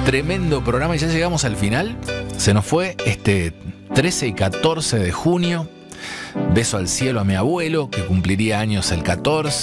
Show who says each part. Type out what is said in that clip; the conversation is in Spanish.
Speaker 1: Tremendo programa y ya llegamos al final. Se nos fue este 13 y 14 de junio. Beso al cielo a mi abuelo, que cumpliría años el 14.